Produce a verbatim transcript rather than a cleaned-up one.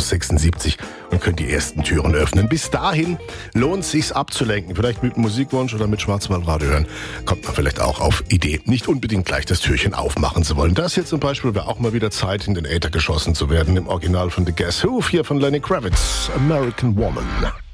sechsundsiebzig und könnt die ersten Türen öffnen. Bis dahin lohnt es sich abzulenken. Vielleicht mit einem Musikwunsch oder mit Schwarzwaldradio hören. Kommt man vielleicht auch auf Idee, nicht unbedingt gleich das Türchen aufmachen zu wollen. Das hier zum Beispiel wäre auch mal wieder Zeit, in den Äther geschossen zu werden. Im Original von The Guess Who, hier von Lenny Kravitz, American Woman.